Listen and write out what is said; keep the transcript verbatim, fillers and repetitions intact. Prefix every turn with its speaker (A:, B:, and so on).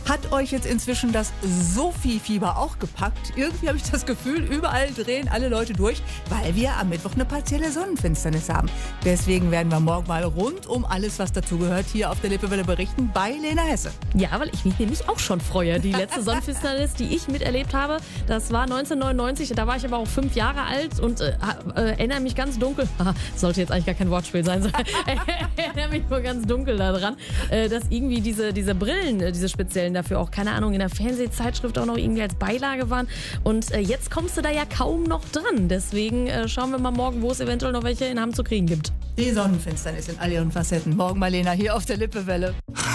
A: Hat euch jetzt inzwischen das Sophie-Fieber auch gepackt? Irgendwie habe ich das Gefühl, überall drehen alle Leute durch, weil wir am Mittwoch eine partielle Sonnenfinsternis haben. Deswegen werden wir morgen mal rund um alles, was dazugehört, hier auf der Lippewelle berichten bei Lena Hesse.
B: Ja, weil ich mich nämlich auch schon freue. Die letzte Sonnenfinsternis, die ich miterlebt habe, das war neunzehnhundertneunundneunzig. Da war ich aber auch fünf Jahre alt und äh, äh, erinnere mich ganz dunkel. Aha, sollte jetzt eigentlich gar kein Wortspiel sein. So, erinnere mich nur ganz dunkel daran, äh, dass irgendwie diese, diese Brillen, äh, diese speziellen dafür auch, keine Ahnung, in der Fernsehzeitschrift auch noch irgendwie als Beilage waren. Und äh, jetzt kommst du da ja kaum noch dran. Deswegen äh, schauen wir mal morgen, wo es eventuell noch welche in Hamm zu kriegen gibt.
A: Die Sonnenfinsternis in all ihren Facetten. Morgen, Marlena, hier auf der Lippewelle.